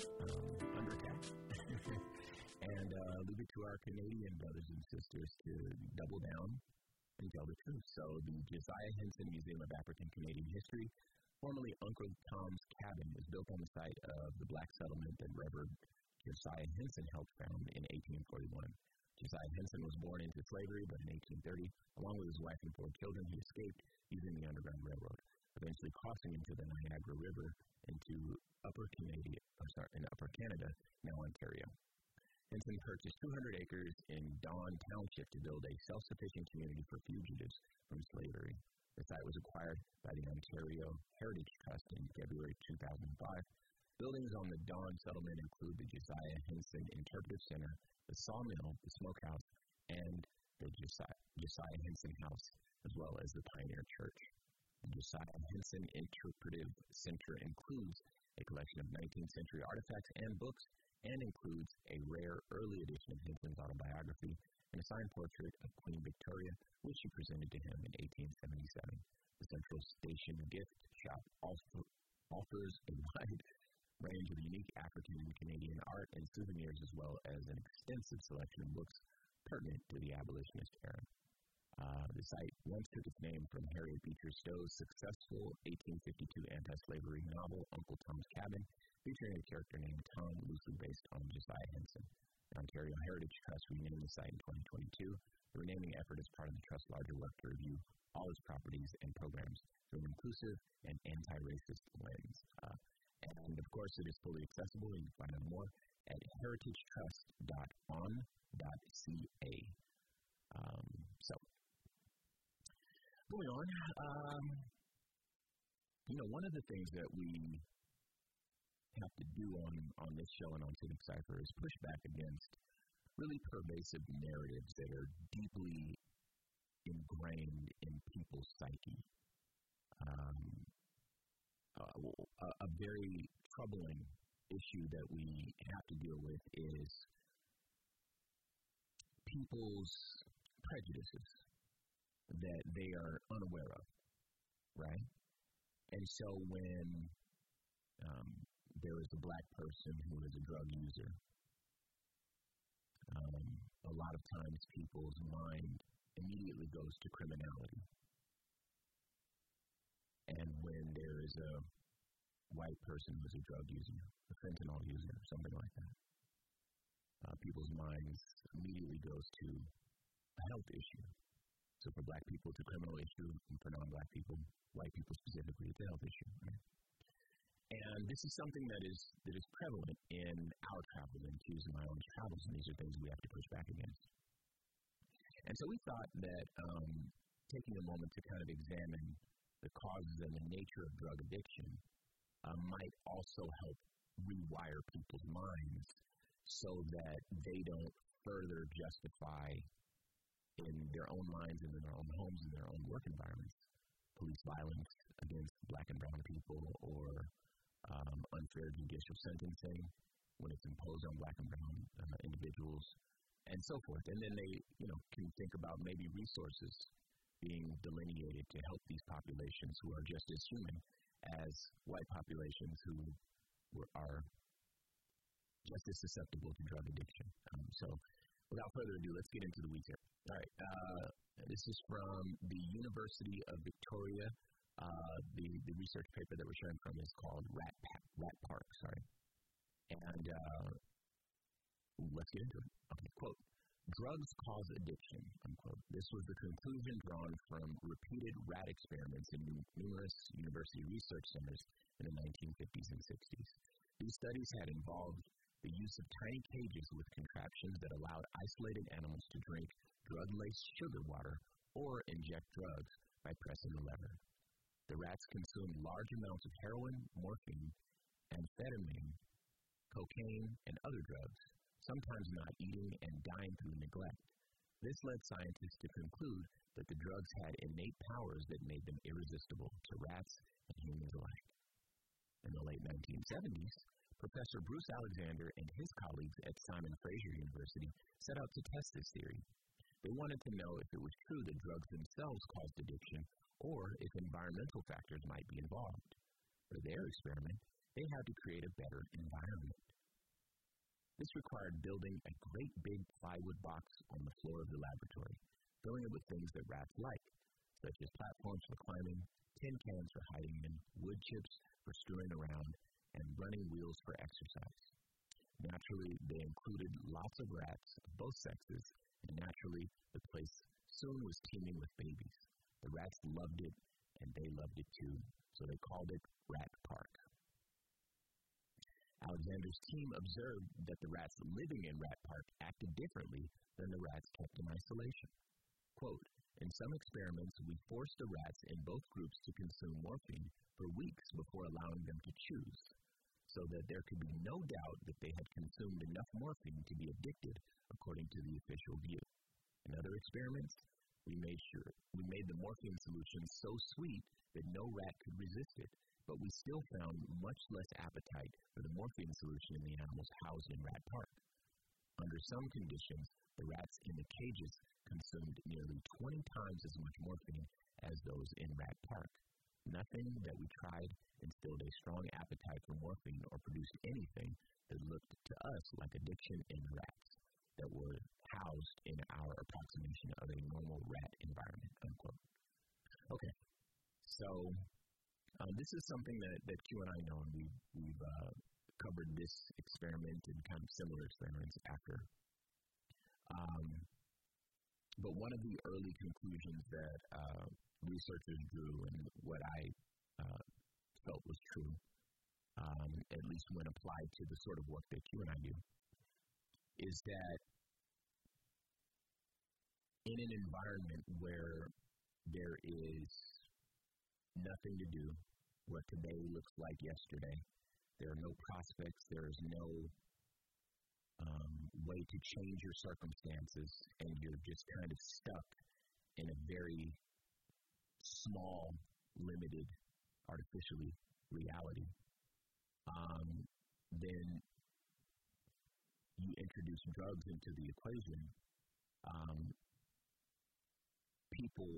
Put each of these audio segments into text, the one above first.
under attack. And leave it to our Canadian brothers and sisters to double down and tell the truth. So the Josiah Henson Museum of African Canadian History, formerly Uncle Tom's Cabin, was built on the site of the black settlement that Reverend Josiah Henson helped found in 1841. Josiah Henson was born into slavery, but in 1830, along with his wife and 4 children, he escaped using the Underground Railroad, eventually crossing into the Niagara River into Upper Canada, now Ontario. Henson purchased 200 acres in Dawn Township to build a self-sufficient community for fugitives from slavery. The site was acquired by the Ontario Heritage Trust in February 2005. Buildings on the Dawn settlement include the Josiah Henson Interpretive Center, the Sawmill, the Smokehouse, and the Josiah Henson House, as well as the Pioneer Church. The Josiah Henson Interpretive Center includes a collection of 19th century artifacts and books, and includes a rare early edition of Henson's autobiography and a signed portrait of Queen Victoria, which she presented to him in 1877. The Central Station gift shop also offers a wide range of unique African and Canadian art and souvenirs, as well as an extensive selection of books pertinent to the abolitionist era. The site once took its name from Harriet Beecher Stowe's successful 1852 anti-slavery novel, Uncle Tom's Cabin, featuring a character named Tom, loosely based on Josiah Henson. The Ontario Heritage Trust renamed the site in 2022. The renaming effort is part of the Trust's larger work to review all its properties and programs through an inclusive and anti-racist lens. And, of course, it is fully accessible. You can find out more at heritagetrust.on.ca. So, going on, one of the things that we have to do on this show and on Civic Cypher is push back against really pervasive narratives that are deeply ingrained in people's psyche. A very troubling issue that we have to deal with is people's prejudices that they are unaware of, right? And so when there is a black person who is a drug user, a lot of times people's mind immediately goes to criminality. And when there is a white person who's a drug user, a fentanyl user, something like that, people's minds immediately goes to a health issue. So for black people, it's a criminal issue, and for non-black people, white people specifically, it's a health issue. Right? And this is something that is prevalent in our travels and choosing my own travels, and these are things we have to push back against. And so we thought that taking a moment to kind of examine the causes and the nature of drug addiction might also help rewire people's minds so that they don't further justify in their own minds and in their own homes and their own work environments police violence against black and brown people or unfair judicial sentencing when it's imposed on black and brown individuals and so forth. And then they can think about maybe resources being delineated to help these populations who are just as human as white populations who are just as susceptible to drug addiction. So without further ado, let's get into the weeds here. All right. This is from the University of Victoria. The research paper that we're sharing from is called Rat Park. And let's get into it. Okay, quote, "Drugs cause addiction," unquote. This was the conclusion drawn from repeated rat experiments in numerous university research centers in the 1950s and 60s. These studies had involved the use of tiny cages with contraptions that allowed isolated animals to drink drug-laced sugar water or inject drugs by pressing a lever. The rats consumed large amounts of heroin, morphine, amphetamine, cocaine, and other drugs, sometimes not eating and dying through neglect. This led scientists to conclude that the drugs had innate powers that made them irresistible to rats and humans alike. In the late 1970s, Professor Bruce Alexander and his colleagues at Simon Fraser University set out to test this theory. They wanted to know if it was true that drugs themselves caused addiction or if environmental factors might be involved. For their experiment, they had to create a better environment. This required building a great big plywood box on the floor of the laboratory, filling it with things that rats like, such as platforms for climbing, tin cans for hiding in, wood chips for screwing around, and running wheels for exercise. Naturally, they included lots of rats of both sexes, and naturally, the place soon was teeming with babies. The rats loved it, and they loved it too, so they called it Rat Park. Alexander's team observed that the rats living in Rat Park acted differently than the rats kept in isolation. Quote, in some experiments, we forced the rats in both groups to consume morphine for weeks before allowing them to choose, so that there could be no doubt that they had consumed enough morphine to be addicted, according to the official view. In other experiments, we made the morphine solution so sweet that no rat could resist it, but we still found much less appetite for the morphine solution in the animals housed in Rat Park. Under some conditions, the rats in the cages consumed nearly 20 times as much morphine as those in Rat Park. Nothing that we tried instilled a strong appetite for morphine or produced anything that looked to us like addiction in rats that were housed in our approximation of a normal rat environment, unquote. Okay, so this is something that Q and I know, and we've covered this experiment and kind of similar experiments after. But one of the early conclusions that researchers drew, and what I felt was true, at least when applied to the sort of work that Q and I do, is that in an environment where there is nothing to do, what today looks like yesterday, there are no prospects, there is no way to change your circumstances, and you're just kind of stuck in a very small, limited, artificially reality, then you introduce drugs into the equation, people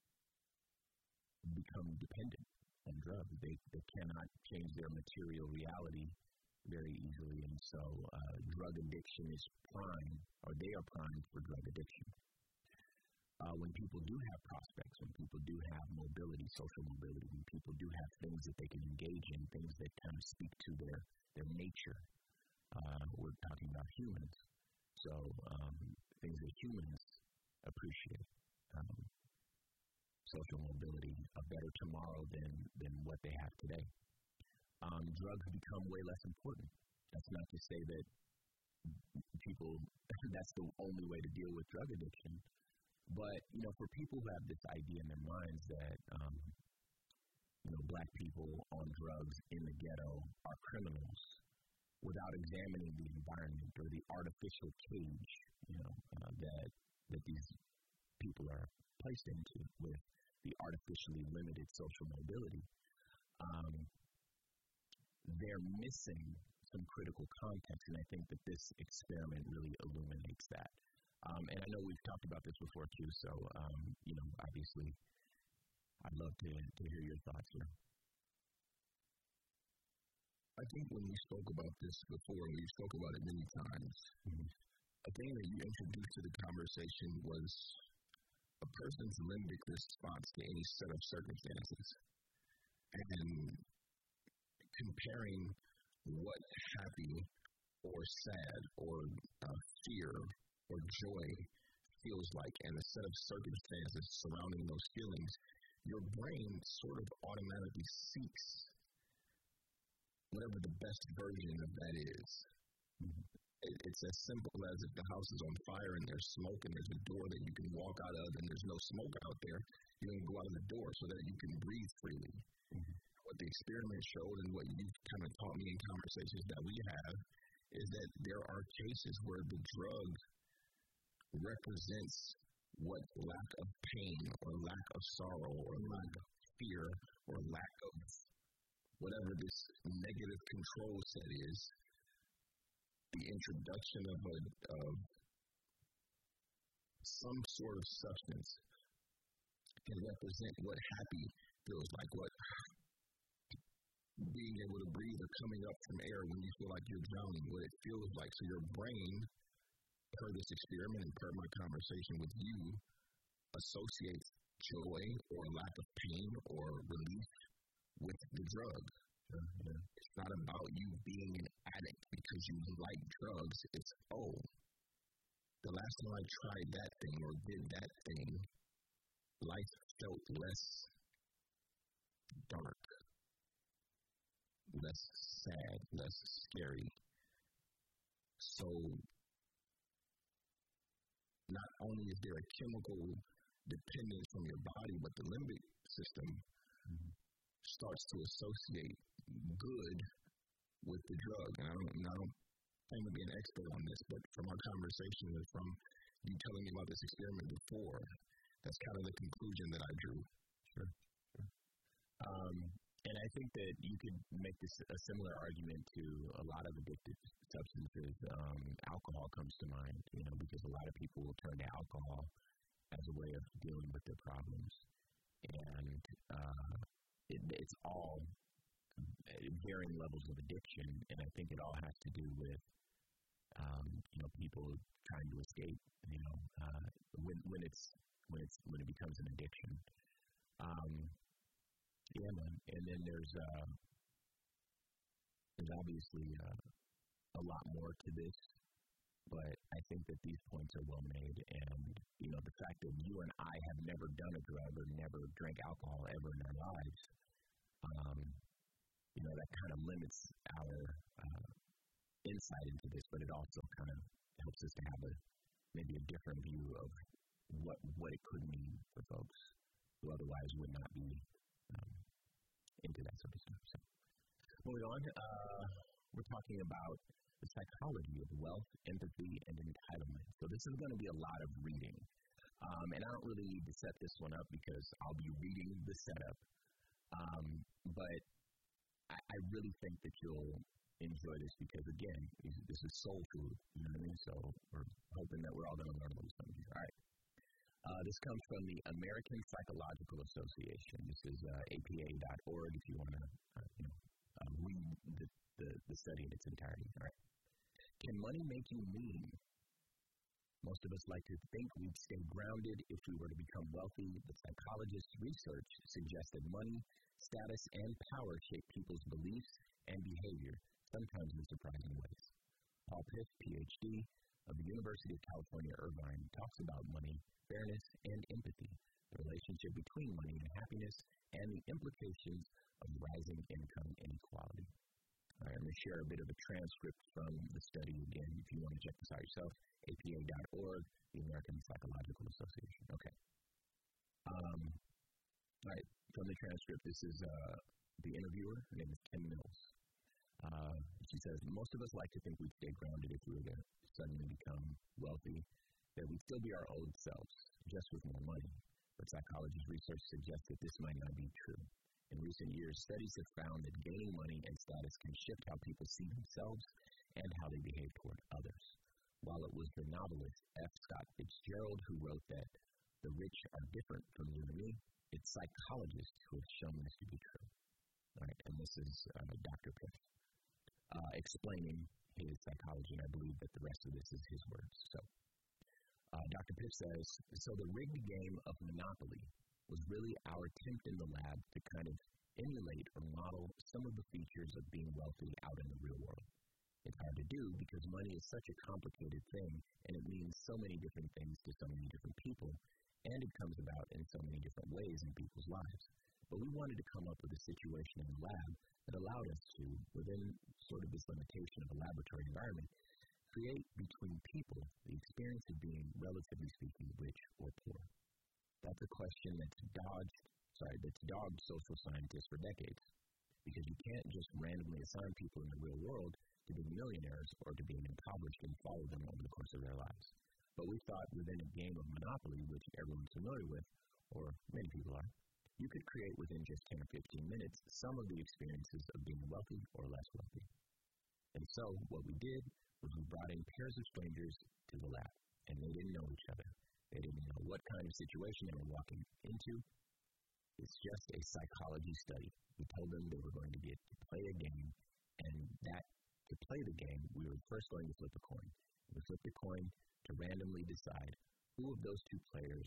become dependent on drugs. They cannot change their material reality very easily, and so drug addiction is prime, or they are primed for drug addiction. When people do have prospects, when people do have mobility, social mobility, when people do have things that they can engage in, things that kind of speak to their nature, we're talking about humans. So things that humans appreciate. Social mobility, a better tomorrow than what they have today. Drugs become way less important. That's not to say that people, that's the only way to deal with drug addiction. But, for people who have this idea in their minds that, black people on drugs in the ghetto are criminals without examining the environment or the artificial cage, that these people are placed into with the artificially limited social mobility, they're missing some critical context, and I think that this experiment really illuminates that. And I know we've talked about this before too, so, obviously, I'd love to hear your thoughts here. I think when we spoke about this before, and we spoke about it many times, a thing that you introduced to the conversation was a person's limbic response to any set of circumstances, and comparing what happy or sad or fear or joy feels like, and a set of circumstances surrounding those feelings, your brain sort of automatically seeks whatever the best version of that is. It's as simple as if the house is on fire and there's smoke and there's a door that you can walk out of and there's no smoke out there, you don't go out of the door so that you can breathe freely. What the experiment showed, and what you've kind of taught me in conversations that we have, is that there are cases where the drug represents what lack of pain or lack of sorrow or lack of fear or lack of whatever this negative control set is. The introduction of some sort of substance can represent what happy feels like, what being able to breathe or coming up from air when you feel like you're drowning, what it feels like. So your brain, per this experiment and per my conversation with you, associates joy or lack of pain or relief with the drug. Yeah. It's not about you being an addict because you like drugs. It's, the last time I tried that thing or did that thing, life felt less dark, less sad, less scary. So not only is there a chemical dependence from your body, but the limbic system starts to associate good with the drug. And I don't claim to be an expert on this, but from our conversation and from you telling me about this experiment before, that's kind of the conclusion that I drew. Sure. And I think that you could make this a similar argument to a lot of addictive substances. Alcohol comes to mind, because a lot of people will turn to alcohol as a way of dealing with their problems. And it's all varying levels of addiction, and I think it all has to do with people trying to escape. When it becomes an addiction. And then there's obviously a lot more to this, but I think that these points are well made, and the fact that you and I have never done a drug or never drank alcohol ever in our lives, that kind of limits our insight into this, but it also kind of helps us to have maybe a different view of what it could mean for folks who otherwise would not be into that sort of stuff. So, moving on, we're talking about the psychology of wealth, empathy, and entitlement. So this is going to be a lot of reading. And I don't really need to set this one up because I'll be reading the setup. But I really think that you'll enjoy this because, again, this is soul food. You know what I mean? So we're hoping that we're all going to learn a little something here. All right. This comes from the American Psychological Association. This is APA.org if you want to read the study in its entirety. All right. Can money make you mean? Most of us like to think we'd stay grounded if we were to become wealthy, but psychologists' research suggests that money, status, and power shape people's beliefs and behavior, sometimes in surprising ways. Paul Piff, Ph.D., of the University of California, Irvine, talks about money, fairness, and empathy, the relationship between money and happiness, and the implications of rising income inequality. All right, I'm going to share a bit of a transcript from the study again, if you want to check this out yourself, APA.org, the American Psychological Association. Okay. All right, from the transcript, this is the interviewer. Her name is Kim Mills. She says, most of us like to think we'd stay grounded if we were to suddenly become wealthy, that we'd still be our old selves, just with more money. But psychology's research suggests that this might not be true. In recent years, studies have found that gaining money and status can shift how people see themselves and how they behave toward others. While it was the novelist F. Scott Fitzgerald who wrote that the rich are different from you and me, it's psychologists who have shown this to be true. All right, and this is Dr. Piff explaining his psychology, and I believe that the rest of this is his words. So, Dr. Piff says, so the rigged game of Monopoly was really our attempt in the lab to kind of emulate or model some of the features of being wealthy out in the real world. It's hard to do because money is such a complicated thing, and it means so many different things to so many different people, and it comes about in so many different ways in people's lives. But we wanted to come up with a situation in the lab that allowed us to, within sort of this limitation of a laboratory environment, create between people the experience of being, relatively speaking, rich or poor. That's a question that's dogged social scientists for decades, because you can't just randomly assign people in the real world to being millionaires or to being impoverished and follow them over the course of their lives. But we thought within a game of Monopoly, which everyone's familiar with, or many people are, you could create within just 10 or 15 minutes some of the experiences of being wealthy or less wealthy. And so what we did was we brought in pairs of strangers to the lab, and they didn't know each other. They didn't know what kind of situation they were walking into, It's just a psychology study. We told them they were going to get to play a game, and that to play the game, we were first going to flip a coin. We flipped a coin to randomly decide who of those two players,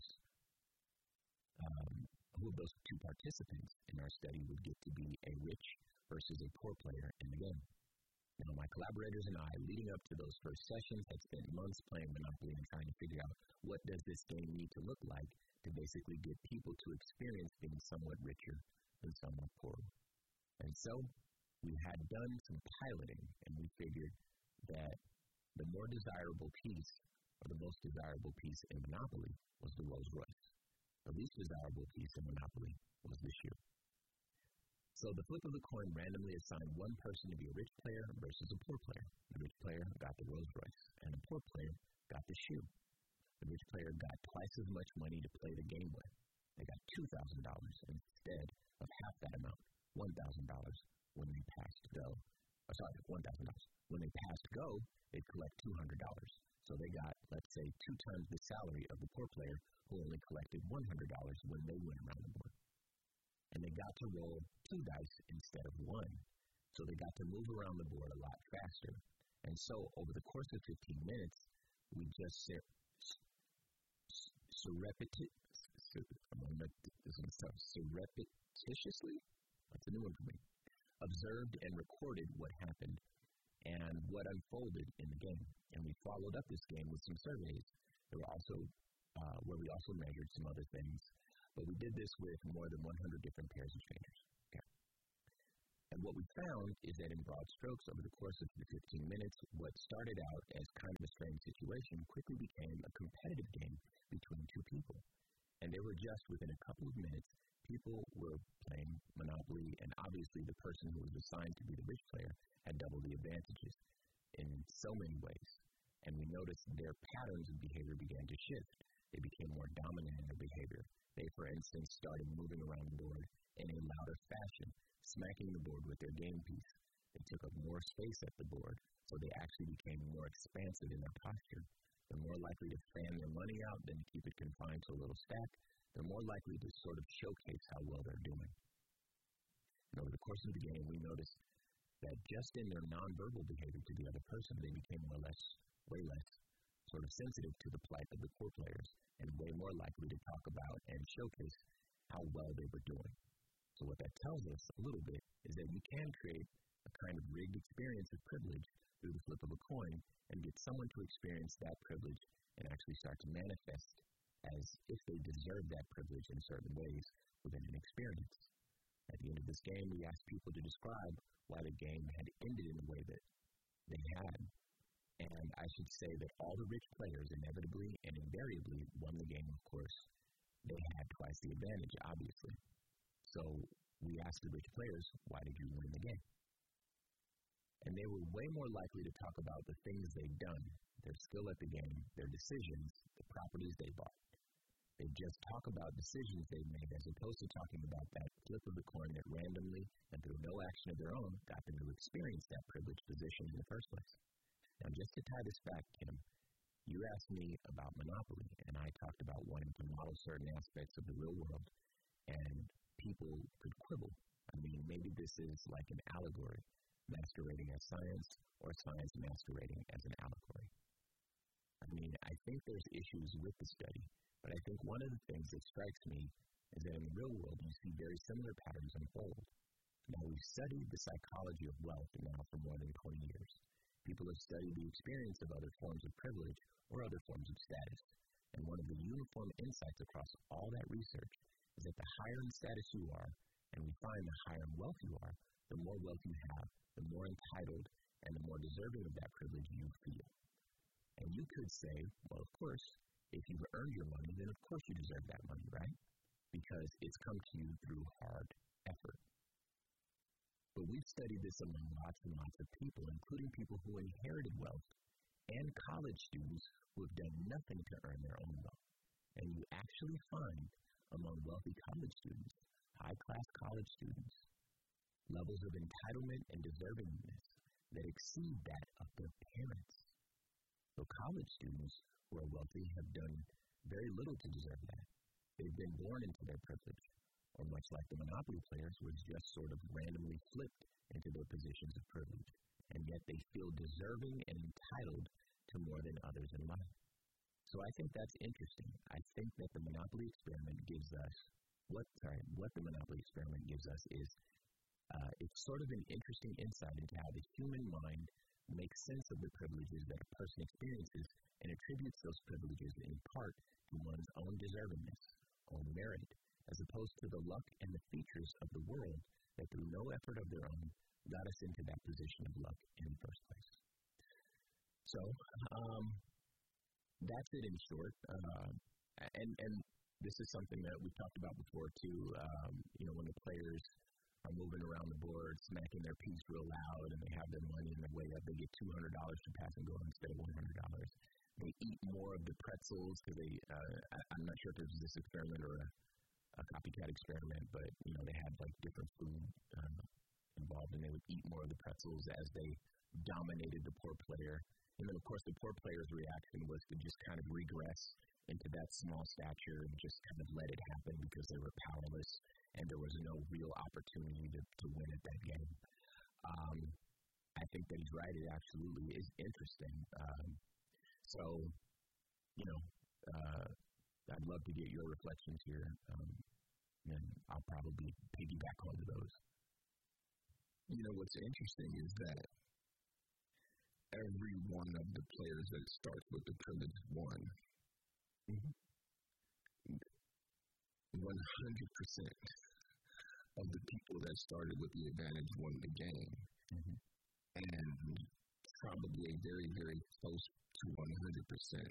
who of those two participants in our study would get to be a rich versus a poor player in the game. Now, my collaborators and I, leading up to those first sessions, had spent months playing Monopoly and trying to figure out what does this game need to look like to basically get people to experience being somewhat richer than somewhat poorer. And so, we had done some piloting, and we figured that the more desirable piece, or the most desirable piece in Monopoly, was the Rolls Royce. The least desirable piece in Monopoly was the shoe. So the flip of the coin randomly assigned one person to be a rich player versus a poor player. The rich player got the Rolls Royce, and the poor player got the shoe. The rich player got twice as much money to play the game with. They got $2,000 instead of half that amount, $1,000 when they passed go. $1,000. When they passed go, they'd collect $200. So they got, let's say, 2 times the salary of the poor player who only collected $100 when they went around the board. And they got to roll 2 dice instead of 1. So they got to move around the board a lot faster. And so over the course of 15 minutes, we just surreptitiously, that's a new one for me, observed and recorded what happened and what unfolded in the game. And we followed up this game with some surveys. There were also, where we also measured some other things. But we did this with more than 100 different pairs of strangers. Okay. And what we found is that in broad strokes, over the course of the 15 minutes, what started out as kind of a strange situation quickly became a competitive game between 2 people. And they were just within a couple of minutes, people were playing Monopoly, and obviously the person who was assigned to be the rich player had double the advantages in so many ways. And we noticed their patterns of behavior began to shift. They became more dominant in their behavior. They, for instance, started moving around the board in a louder fashion, smacking the board with their game piece. They took up more space at the board, so they actually became more expansive in their posture. They're more likely to fan their money out than to keep it confined to a little stack. They're more likely to sort of showcase how well they're doing. And over the course of the game, we noticed that just in their nonverbal behavior to the other person, they became way less sort of sensitive to the plight of the poor players and way more likely to talk about and showcase how well they were doing. So what that tells us a little bit is that you can create a kind of rigged experience of privilege through the flip of a coin and get someone to experience that privilege and actually start to manifest as if they deserve that privilege in certain ways within an experience. At the end of this game, we asked people to describe why the game had ended in the way that they had. And I should say that all the rich players inevitably and invariably won the game, of course. They had twice the advantage, obviously. So we asked the rich players, why did you win the game? And they were way more likely to talk about the things they'd done, their skill at the game, their decisions, the properties they bought. They'd just talk about decisions they'd made as opposed to talking about that flip of the coin that randomly and through no action of their own got them to experience that privileged position in the first place. Now, just to tie this back, Kim, you asked me about Monopoly, and I talked about wanting to model certain aspects of the real world, and people could quibble. I mean, maybe this is like an allegory, masquerading as science, or science masquerading as an allegory. I mean, I think there's issues with the study, but I think one of the things that strikes me is that in the real world, you see very similar patterns unfold. Now, we've studied the psychology of wealth now for more than 20 years. People have studied the experience of other forms of privilege or other forms of status. And one of the uniform insights across all that research is that the higher in status you are, and we find the higher in wealth you are, the more wealth you have, the more entitled, and the more deserving of that privilege you feel. And you could say, well, of course, if you've earned your money, then of course you deserve that money, right? Because it's come to you through hard effort. But we've studied this among lots and lots of people, including people who inherited wealth and college students who have done nothing to earn their own wealth. And you actually find among wealthy college students, high-class college students, levels of entitlement and deservingness that exceed that of their parents. So college students who are wealthy have done very little to deserve that. They've been born into their privilege, or much like the Monopoly players, was just sort of randomly flipped into their positions of privilege, and yet they feel deserving and entitled to more than others in life. So I think that's interesting. I think that the Monopoly experiment gives us, what the Monopoly experiment gives us is, it's sort of an interesting insight into how the human mind makes sense of the privileges that a person experiences and attributes those privileges in part to one's own deservedness, own merit, as opposed to the luck and the features of the world that through no effort of their own got us into that position of luck in the first place. So, that's it in short. And this is something that we've talked about before too. When the players are moving around the board, smacking their piece real loud, and they have their money in the way up, they get $200 to pass and go instead of $100. They eat more of the pretzels because I'm not sure if this was this experiment or a copycat experiment, but they had like different food involved, and they would eat more of the pretzels as they dominated the poor player. And then, of course, the poor player's reaction was to just kind of regress into that small stature and just kind of let it happen because they were powerless and there was no real opportunity to win at that game. I think that he's right. It absolutely is interesting. I'd love to get your reflections here, and I'll probably piggyback onto those. What's interesting is that every one of the players that starts with the privilege won. 100% of the people that started with the advantage won the game. And probably a very, very close to 100%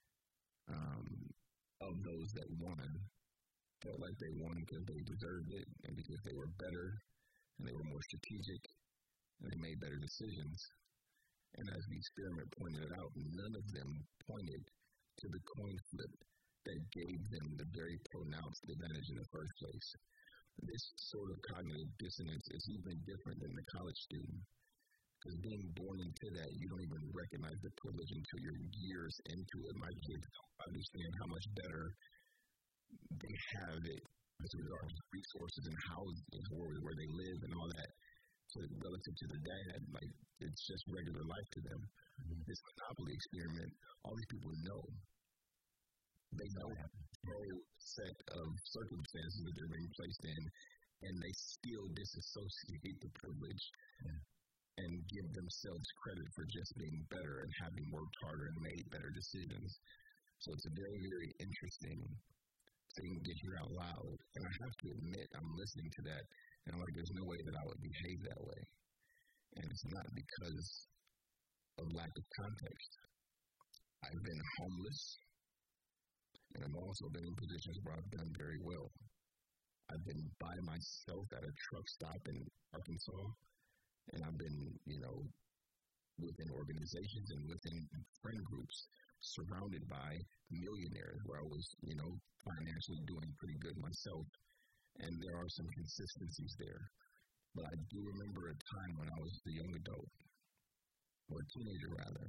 of those that won felt like they won because they deserved it and because they were better and they were more strategic and they made better decisions. And as the experiment pointed out, none of them pointed to the coin flip that gave them the very pronounced advantage in the first place. This sort of cognitive dissonance is even different than the college student. Because being born into that, you don't even recognize the privilege until you're years into it. My kids don't understand how much better they have it as regards to resources and houses where they live and all that. So relative to the dad, like it's just regular life to them. This Monopoly experiment, all these people know. They know a whole set of circumstances that they're being placed in, and they still disassociate the privilege and give themselves credit for just being better and having worked harder and made better decisions. So it's a very, very interesting thing to hear out loud. And I have to admit, I'm listening to that, and I'm like, there's no way that I would behave that way. And it's not because of lack of context. I've been homeless, and I've also been in positions where I've done very well. I've been by myself at a truck stop in Arkansas, and I've been, within organizations and within friend groups surrounded by millionaires where I was, financially doing pretty good myself. And there are some consistencies there. But I do remember a time when I was a young adult, or a teenager rather,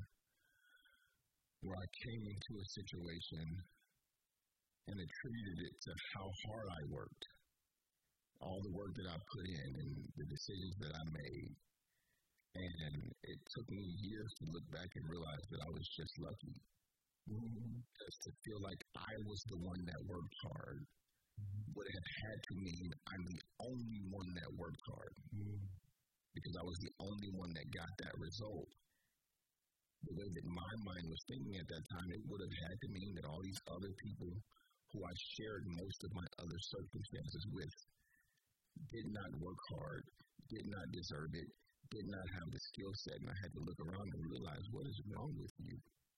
where I came into a situation and attributed it to how hard I worked, all the work that I put in and the decisions that I made. And it took me years to look back and realize that I was just lucky. Just to feel like I was the one that worked hard would have had to mean I'm the only one that worked hard. Because I was the only one that got that result. The way that my mind was thinking at that time, it would have had to mean that all these other people who I shared most of my other circumstances with did not work hard, did not deserve it, did not have the skill set, and I had to look around and realize, what is wrong with you?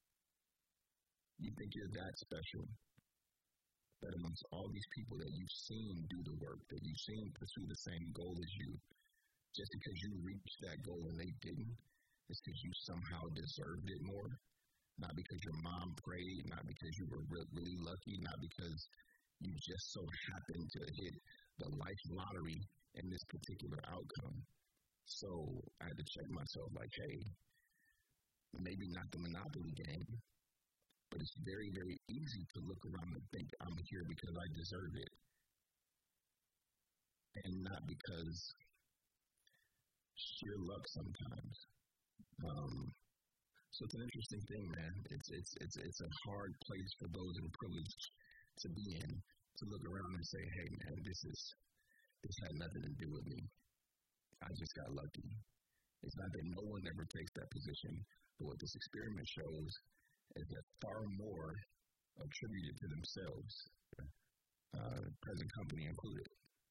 You think you're that special? That amongst all these people that you've seen do the work, that you've seen pursue the same goal as you, just because you reached that goal and they didn't, it's because you somehow deserved it more. Not because your mom prayed, not because you were really lucky, not because you just so happened to hit the life lottery in this particular outcome. So I had to check myself like, hey, maybe not the Monopoly game, but it's very, very easy to look around and think I'm here because I deserve it. and not because sheer luck sometimes. So it's an interesting thing, man. It's a hard place for those in privilege to be in, to look around and say, hey, man, this had nothing to do with me. I just got lucky. It's not that no one ever takes that position, but what this experiment shows is that far more attributed to themselves, present company included.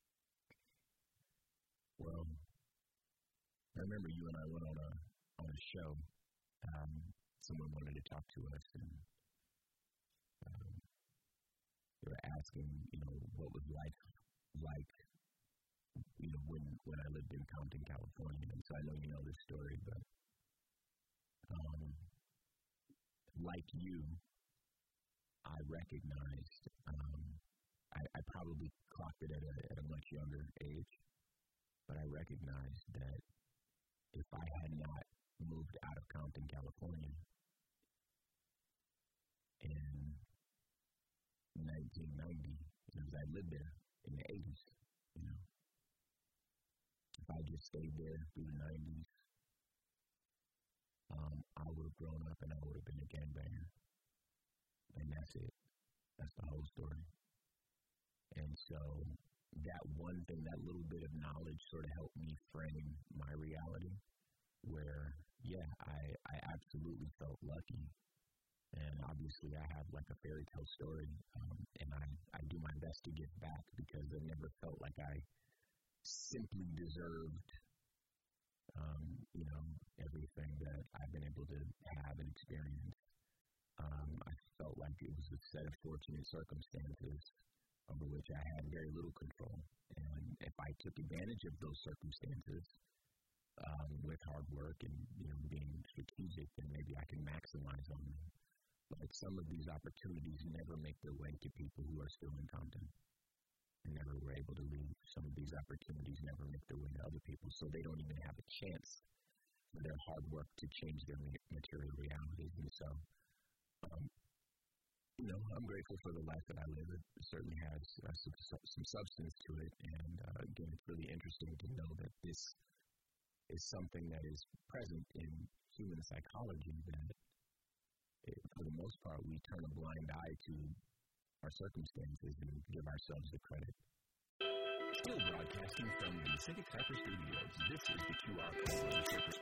Well, I remember you and I went on a show. Someone wanted to talk to us, and they were asking, what was life like, when I lived in Compton, California. And so I know you know this story, but like you, I recognized, I probably clocked it at a much younger age, but I recognized that if I had not moved out of Compton, California in 1990, because I lived there in the 80s, if I just stayed there through the 90s, I would have grown up and I would have been a gangbanger. And that's it. That's the whole story. And so that one thing, that little bit of knowledge sort of helped me frame my reality where, I absolutely felt lucky. And obviously I have like a fairy tale story, and I do my best to give back because I never felt like I simply deserved, everything that I've been able to have and experience. I felt like it was a set of fortunate circumstances over which I had very little control. And if I took advantage of those circumstances, with hard work and, being strategic, then maybe I can maximize on them. But some of these opportunities never make their way to people who are still in Compton. They never were able to leave. Some of these opportunities never make their way to other people, so they don't even have a chance for their hard work to change their material realities. And so, I'm grateful for the life that I live. It certainly has some substance to it, and again, it's really interesting to know that this is something that is present in human psychology, that for the most part, we turn a blind eye to our circumstances and give ourselves the credit. Still broadcasting from the Pacific Cypher Studios, this is the QR Code.